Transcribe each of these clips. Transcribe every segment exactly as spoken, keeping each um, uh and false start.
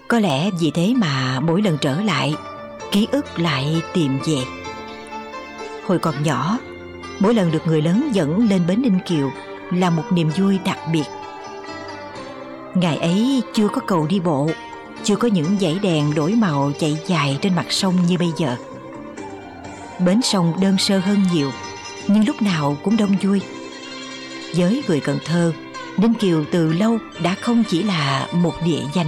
Có lẽ vì thế mà mỗi lần trở lại, ký ức lại tìm về. Hồi còn nhỏ, mỗi lần được người lớn dẫn lên bến Ninh Kiều là một niềm vui đặc biệt. Ngày ấy chưa có cầu đi bộ, chưa có những dãy đèn đổi màu chạy dài trên mặt sông như bây giờ. Bến sông đơn sơ hơn nhiều, nhưng lúc nào cũng đông vui. Với người Cần Thơ, Ninh Kiều từ lâu đã không chỉ là một địa danh.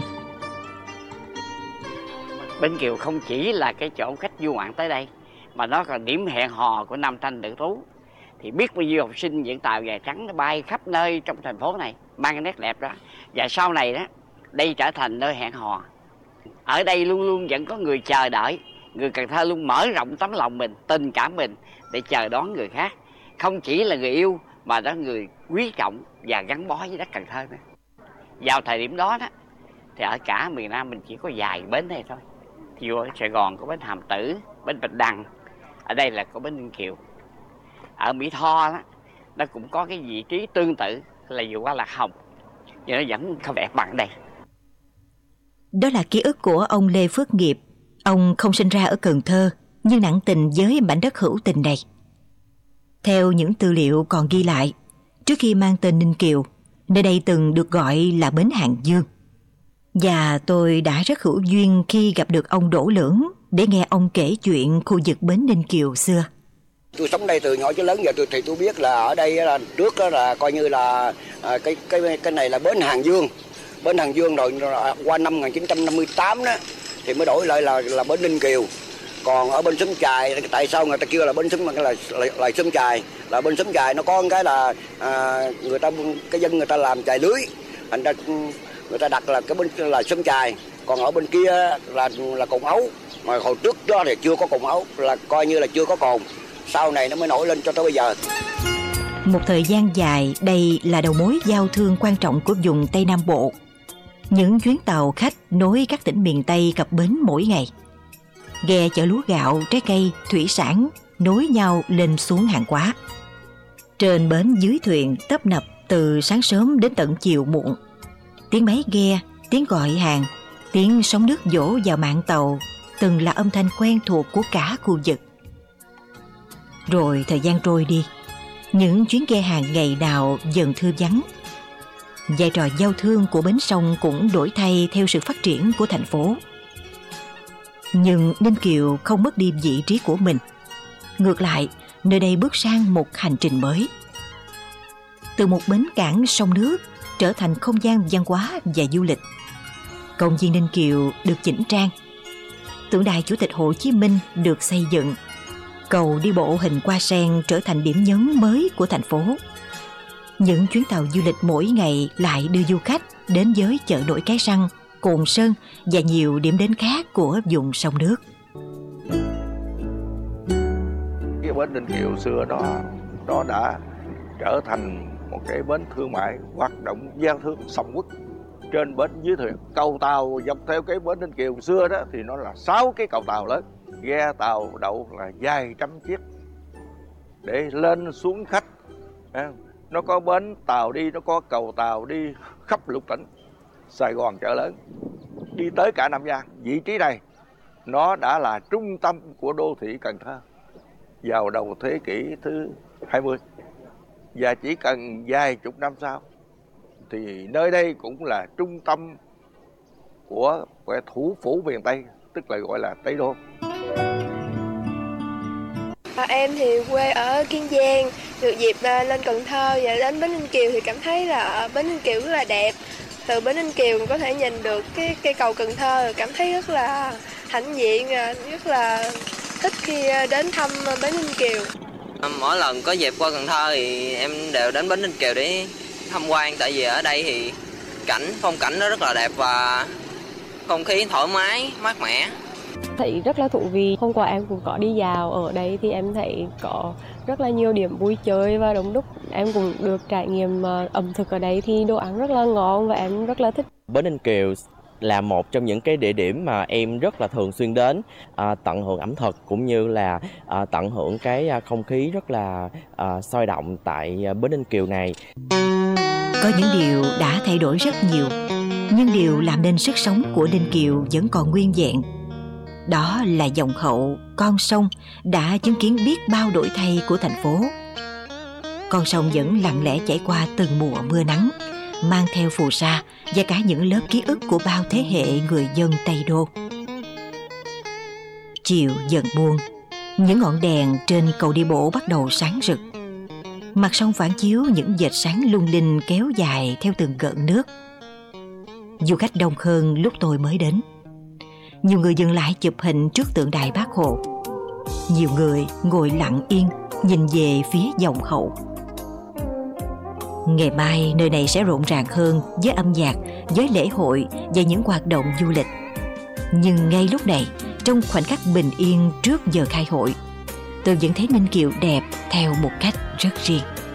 Bến Kiều không chỉ là cái chỗ khách du ngoạn tới đây, mà nó còn điểm hẹn hò của nam thanh nữ tú. Thì biết bao nhiêu học sinh dẫn tàu dài trắng nó bay khắp nơi trong thành phố này, mang cái nét đẹp đó. Và sau này đó, đây trở thành nơi hẹn hò. Ở đây luôn luôn vẫn có người chờ đợi. Người Cần Thơ luôn mở rộng tấm lòng mình, tình cảm mình để chờ đón người khác. Không chỉ là người yêu, mà đó người quý trọng và gắn bó với đất Cần Thơ nữa. Vào thời điểm đó đó, thì ở cả miền Nam mình chỉ có vài bến này thôi. Thì ở Sài Gòn có bến Hàm Tử, bến Bạch Đằng, ở đây là có bến Ninh Kiều. Ở Mỹ Tho đó, nó cũng có cái vị trí tương tự là vừa qua Lạc Hồng, nhưng nó vẫn không đẹp bằng đây. Đó là ký ức của ông Lê Phước Nghiệp. Ông không sinh ra ở Cần Thơ, nhưng nặng tình với mảnh đất hữu tình này. Theo những tư liệu còn ghi lại, trước khi mang tên Ninh Kiều, nơi đây từng được gọi là bến Hàng Dương. Và tôi đã rất hữu duyên khi gặp được ông Đỗ Lưỡng để nghe ông kể chuyện khu vực bến Ninh Kiều xưa. Tôi sống đây từ nhỏ cho lớn giờ tôi thì tôi biết là ở đây là trước đó là coi như là à, cái cái cái này là bến Hàng Dương. Bến Hàng Dương rồi, rồi qua năm một nghìn chín trăm năm mươi tám đó thì mới đổi lại là là bến Ninh Kiều. Còn ở bên Xóm Chài, tại sao người ta kêu là bến Xóm là là, là Xóm Chài, là bên Xóm Chài nó có một cái là à, người ta cái dân người ta làm chài lưới, thành ra người ta đặt là cái bên là Xóm Chài. Còn ở bên kia là là Cồn Ấu, mà hồi trước đó thì chưa có Cồn Ấu, là coi như là chưa có cồn. Sau này nó mới nổi lên cho tới bây giờ. Một thời gian dài, đây là đầu mối giao thương quan trọng của vùng Tây Nam Bộ. Những chuyến tàu khách nối các tỉnh miền Tây cập bến mỗi ngày. Ghe chở lúa gạo, trái cây, thủy sản nối nhau lên xuống hàng hóa. Trên bến dưới thuyền tấp nập từ sáng sớm đến tận chiều muộn. Tiếng máy ghe, tiếng gọi hàng, tiếng sóng nước vỗ vào mạn tàu từng là âm thanh quen thuộc của cả khu vực. Rồi thời gian trôi đi, những chuyến ghe hàng ngày nào dần thưa vắng. Vai trò giao thương của bến sông cũng đổi thay theo sự phát triển của thành phố. Nhưng Ninh Kiều không mất đi vị trí của mình. Ngược lại, nơi đây bước sang một hành trình mới. Từ một bến cảng sông nước trở thành không gian văn hóa và du lịch. Công viên Ninh Kiều được chỉnh trang. Tượng đài Chủ tịch Hồ Chí Minh được xây dựng. Cầu đi bộ hình hoa sen trở thành điểm nhấn mới của thành phố. Những chuyến tàu du lịch mỗi ngày lại đưa du khách đến với chợ nổi Cái Răng, Cồn Sơn và nhiều điểm đến khác của vùng sông nước. Cái bến Ninh Kiều xưa đó, đó đã trở thành một cái bến thương mại hoạt động giao thương sông quốc. Trên bến dưới thuyền, cầu tàu dọc theo cái bến Ninh Kiều xưa đó thì nó là sáu cái cầu tàu lớn. Ghe tàu đậu là vài trăm chiếc để lên xuống khách. Nó có bến tàu đi, nó có cầu tàu đi khắp lục tỉnh, Sài Gòn chợ lớn, đi tới cả Nam Giang. Vị trí này nó đã là trung tâm của đô thị Cần Thơ vào đầu thế kỷ thứ hai mươi. Và chỉ cần vài chục năm sau thì nơi đây cũng là trung tâm của thủ phủ miền Tây, tức là gọi là Tây Đô. À, em thì quê ở Kiên Giang, được dịp lên Cần Thơ và đến bến Ninh Kiều thì cảm thấy là bến Ninh Kiều rất là đẹp. Từ bến Ninh Kiều có thể nhìn được cái cây cầu Cần Thơ, cảm thấy rất là hãnh diện, rất là thích khi đến thăm bến Ninh Kiều. Mỗi lần có dịp qua Cần Thơ thì em đều đến bến Ninh Kiều để tham quan, tại vì ở đây thì cảnh phong cảnh nó rất là đẹp và không khí thoải mái, mát mẻ. Thấy rất là thú vị. Hôm qua em cũng có đi dạo ở đây thì em thấy có rất là nhiều điểm vui chơi và đông đúc. Em cũng được trải nghiệm ẩm thực ở đây thì đồ ăn rất là ngon và em rất là thích. Bến Ninh Kiều là một trong những cái địa điểm mà em rất là thường xuyên đến, à, tận hưởng ẩm thực cũng như là à, tận hưởng cái không khí rất là à, sôi động tại Bến Ninh Kiều này. Có những điều đã thay đổi rất nhiều. Nhưng điều làm nên sức sống của Ninh Kiều vẫn còn nguyên vẹn. Đó là dòng hậu, con sông đã chứng kiến biết bao đổi thay của thành phố. Con sông vẫn lặng lẽ chảy qua từng mùa mưa nắng, mang theo phù sa và cả những lớp ký ức của bao thế hệ người dân Tây Đô. Chiều dần buông, những ngọn đèn trên cầu đi bộ bắt đầu sáng rực. Mặt sông phản chiếu những vệt sáng lung linh kéo dài theo từng gợn nước. Du khách đông hơn lúc tôi mới đến. Nhiều người dừng lại chụp hình trước tượng đài Bác Hồ. Nhiều người ngồi lặng yên nhìn về phía dòng hậu. Ngày mai nơi này sẽ rộn ràng hơn với âm nhạc, với lễ hội và những hoạt động du lịch. Nhưng ngay lúc này, trong khoảnh khắc bình yên trước giờ khai hội, tôi vẫn thấy Ninh Kiều đẹp theo một cách rất riêng.